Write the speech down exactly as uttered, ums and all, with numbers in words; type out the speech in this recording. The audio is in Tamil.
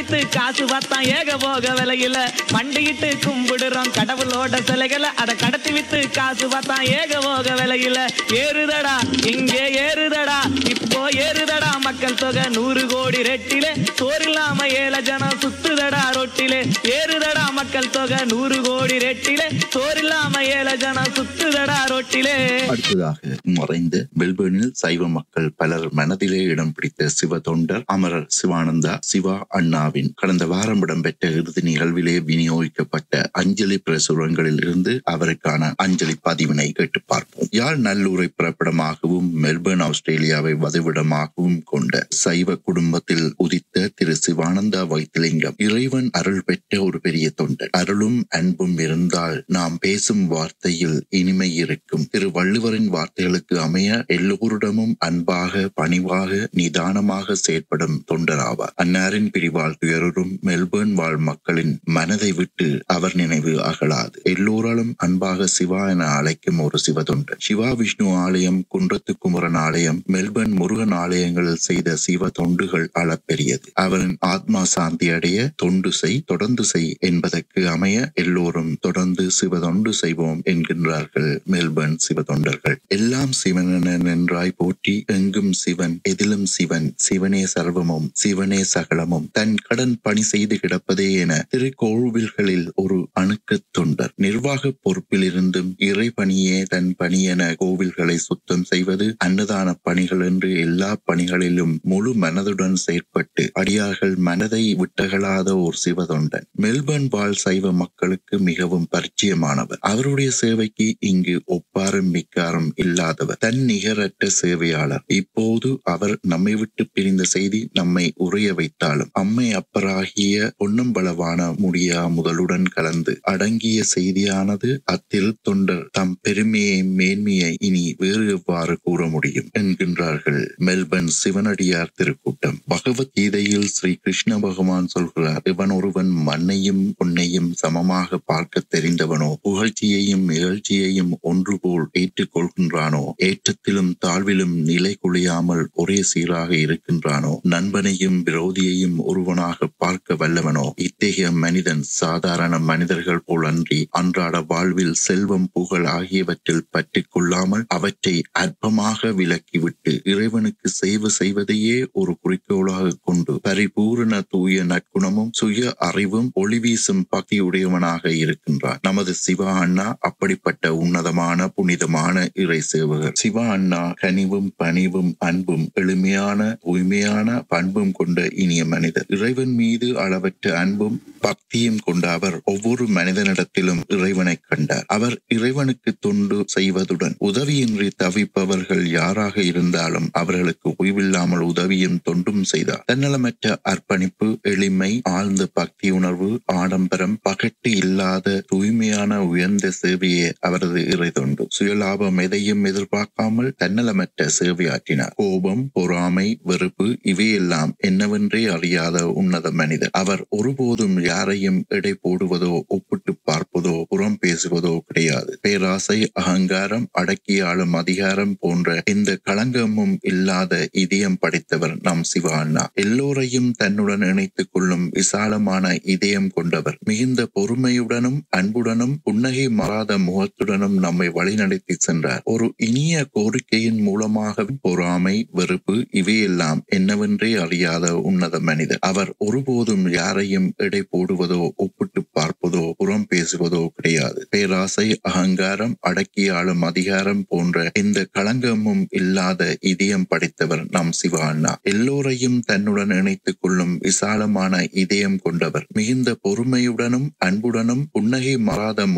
வித்து காசு பார்த்தான் ஏக போக விலையில. மண்டிக்கிட்டு கும்பிடுறோம் கடவுளோட சிலைகளை, அத கடத்தி வித்து காசு பார்த்தான் ஏக போக விலையில. ஏறுதடா இங்கே ஏறுதடா இப்போ ஏறுதடா மக்கள் தொகை நூறு கோடி ரெட்டிலே. சோறில்லாம ஏழ ஜனம் சுத்துதடா ரொட்டிலே. ஏறுதடா மக்கள் தொகை நூறு கோடி ரெட்டிலே. சோறில்லாம ஏழ ஜனம் சுத்துதடா ரொட்டிலே. அடுத்ததாக மறைந்த மெல்பர்னில் சைவ மக்கள் பலர் மனதிலே இடம் பிடித்த சிவ தொண்டர் அமரர் சிவானந்தா சிவா அண்ணாவின் கடந்த வாரம் இடம்பெற்ற இறுதி நிகழ்விலே விநியோகிக்கப்பட்ட அஞ்சலி பிரசுரங்களில் இருந்து அவருக்கான அஞ்சலி பதிவினை கேட்டு பார்ப்போம். யாழ் நல்லூரை பிறப்பிடமாகவும் மெல்பர்ன் ஆஸ்திரேலியாவை வதிவிடமாகவும் கொண்ட சைவ குடும்பத்தில் உதித்த திரு சிவானந்தா வைத்திலிங்கம் இறைவன் அருள் பெற்ற ஒரு பெரிய தொண்டர். அருளும் அன்பும் இருந்தால் நாம் பேசும் வார்த்தையில் இனிமை இருக்கும். திரு வள்ளுவரின் வார்த்தைகளுக்கு அமைய எல்லோரிடமும் அன்பாக பணிவாக நிதானமாக செயற்படும் தொண்டராவார். அன்னாரின் பிரிவால் துயரும் மெல்பர்ன் வாழ் மக்களின் மனதை விட்டு அவர் நினைவு அகலாது. எல்லோராலும் அன்பாக சிவா என அழைக்கும் ஒரு சிவ தொண்டர். சிவா விஷ்ணு ஆலயம், குன்றத்து குமரன் ஆலயம், மெல்பர்ன் முருகன் ஆலயங்களில் செய்த சிவ தொண்டுகள் அளப்பெரியது. அவரின் ஆத்மா சாந்தி அடைய தொண்டு செய் தொடர்ந்து செய் என்பதற்கு அமைய எல்லோரும் தொடர்ந்து சிவ தொண்டு செய்வோம் என்கின்றார்கள் மெல்பர்ன் சிவ தொண்டர்கள். எல்லாம் சிவனென நின்றாய் போற்றி, எங்கும் சிவன் எதிலும் சிவன், சிவனே சர்வமும் சிவனே சகலமும், தன் கடன் பணி செய்து கிடப்பதே என திருக்கோவில்களில் ஒரு அணுக்க தொண்டர். நிர்வாக பொறுப்பில் இருந்தும் இறை பணியே தன் பணி என கோவில்களை சுத்தம் செய்வது, அன்னதான பணிகள் என்று எல்லா பணிகளிலும் முழு மனதுடன் செயற்பட்டு அடியார்கள் மனதை விட்டகலாத ஒரு சிவ தொண்டன். மெல்பர்ன் வாழ் சைவ மக்களுக்கு மிகவும் பரிச்சயமானவர். அவருடைய சேவைக்கு இங்கு ஒப்பாரும் மிக்காரும் இல்லாதவர், தன் நிகரற்ற சேவையாளர். இப்போது அவர் நம்மை விட்டு பிரிந்த செய்தி நம்மை உறைய வைத்தாலும் அம்மை அப்பராகிய பொன்னம்பலவான முடியா முதலுடன் கலந்து அடங்கிய செய்தியானது அத்திரு தொண்டர் தம் பெருமையை மேன்மையை இனி வேறு எவ்வாறு கூற முடியும் என்கின்றார்கள் மெல்பர்ன் சிவனடியார் திருக்கூட்டம். பகவத்கீதையில் ஸ்ரீ கிருஷ்ண பகவான் சொல்கிறார், இவன் ஒருவன் மண்ணையும் பொன்னையும் சமமாக பார்க்க தெரிந்தவனோ, புகழ்ச்சியையும் நிகழ்ச்சியையும் ஒன்று போல் ஏற்றுக் கொள்கின்றானோ, ஏற்றத்திலும் தாழ்விலும் நிலை குலையாமல் ஒரே சீராக இருக்கின்றானோ, நண்பனையும் விரோதியையும் ஒருவனாக பார்க்க வல்லவனோ, இத்தகைய மனிதன் சாதாரண மனிதர்கள் போல் அன்றி அன்றாட வாழ்வில் செல்வம் புகழ் ஆகியவற்றில் பற்றி கொள்ளாமல் அவற்றை அற்பமாக விலக்கிவிட்டு இறைவனுக்கு சேவை செய்வதையே ஒரு குறிக்கோளாக கொண்டு பரிபூரண தூய நற்குணமும் சுய அறிவும் ஒளி வீசும் பக்தியுடையவனாக இருக்கின்றார். நமது சிவா அண்ணா அப்படிப்பட்ட உன்னதமான புனிதமான இறை சேவகர். சிவா அண்ணா கனிவும் பணிவும் அன்பும் எளிமையான உண்மையான பண்பும் கொண்ட இனிய மனிதர். இறைவன் மீது அளவற்ற அன்பும் பக்தியும் கொண்ட அவர் ஒவ்வொரு மனிதனிடத்திலும் இறைவனை கண்டார். அவர் இறைவனுக்கு தொண்டு செய்வதுடன் உதவியின்றி தவிப்பவர்கள் யாராக இருந்தாலும் அவர்களுக்கு ஓய்வில்லாமல் உதவியும் தொண்டும் செய்தார். தன்னலமற்ற அர்ப்பணிப்பு, எளிமை, ஆழ்ந்த பக்தி உணர்வு, ஆடம்பரம், பகட்டு இல்லாத தூய்மையான உயர்ந்த சேவையே அவரது இறை தொண்டு. சுயலாபம் எதையும் எதிர்பார்க்காமல் தன்னலமற்ற சேவையாற்றினார். கோபம், பொறாமை, வெறுப்பு இவையெல்லாம் என்னவென்றே அறியாத உன்னத மனிதர். அவர் ஒருபோதும் யாரையும் எடை போடுவதோ ஒப்பிட்டு பார்ப்பதோ புறம் பேசுவதோ கிடையாது. பேராசை, அகங்காரம், அடக்கி ஆளும் அதிகாரம் போன்ற எந்த களங்கமும் இல்லாத இதயம் படைத்தவர் நம் சிவா அண்ணா. எல்லோரையும் தன்னுடன் இணைத்துக் கொள்ளும் விசாலமான இதயம் கொண்டவர். மிகுந்த பொறுமையுடனும் அன்புடனும் புன்னகை மாறாத முகத்துடனும் நம்மை வழிநடத்தி சென்றார். ஒரு இனிய கோரிக்கையின் மூலமாக பொறாமை, வெறுப்பு இவையெல்லாம் என்னவென்றே அறியாத உன்னத மனிதர். அவர் ஒருபோதும் யாரையும் எடை போடுவதோ ஒப்பிட்டு பார்ப்பதோ புறம் பேசுவதோ கிடையாது. பேராசை, அகங்காரம், அடக்கி ஆளும் அதிகாரம் போன்ற எந்த களங்கமும் இல்லாத இதயம் படைத்தவர் நம் சிவா அண்ணா. எல்லோரையும் தன்னுடன் இணைத்துக் கொள்ளும் விசாலமான இதயம் கொண்டவர். மிகுந்த பொறுமையுடனும் அன்புடனும் புன்னகை மாறாத